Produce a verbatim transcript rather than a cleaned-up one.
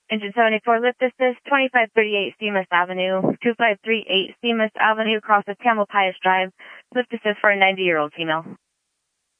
Engine seventy-four, lift assist, twenty-five thirty-eight Seamus Avenue, two five three eight Seamus Avenue, across with Tamalpais Drive. Lift assist for a ninety-year-old female.